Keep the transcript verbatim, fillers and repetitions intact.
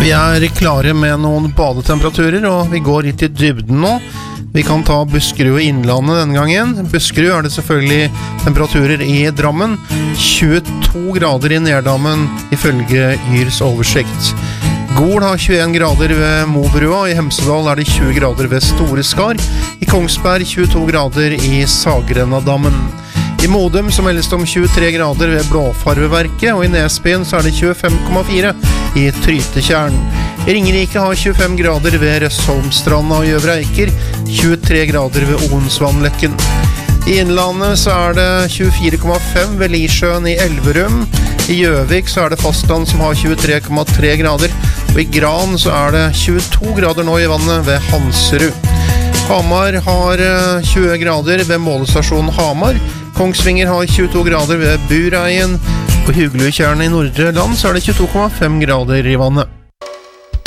Vi er klare med noen badetemperaturer, og vi går litt i dybden nå. Vi kan ta Buskerud og Innlandet denne gangen. Buskerud er det selvfølgelig temperaturer i Drammen. tjueto grader i Nerdammen, ifølge Yrs oversikt. Gol har tjueen grader ved Mobrua, i Hemsedal er det tjue grader ved Storeskar, i Kongsberg tjueto grader i Sagrennadammen. I Modum så meldes det om tjuetre grader ved Blåfarveverket, og i Nesbyen så er det tjuefem komma fire i Trytetjern. Ringerike har tjuefem grader ved Røsholmstranda og Gjøvre Eiker, tjuetre grader ved Onsvannløkken. I Innlandet så er det tjuefire komma fem ved Lisjøen i Elverum. I Gjøvik så er det fastland som har tjuetre komma tre grader, og i Gran så er det tjueto grader nå i vannet ved Hanserud. Hamar har tjue grader ved målestasjonen Hamar. Kongsvinger har tjueto grader ved Bureien. På Huglutjernet i Nordre Land så er det tjueto komma fem grader i vannet.